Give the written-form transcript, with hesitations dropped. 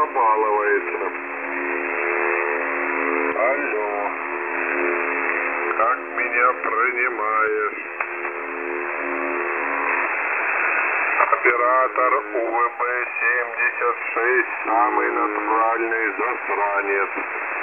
балуется. Алло. Как меня принимаешь? Оператор УВБ-76, самый натуральный засранец.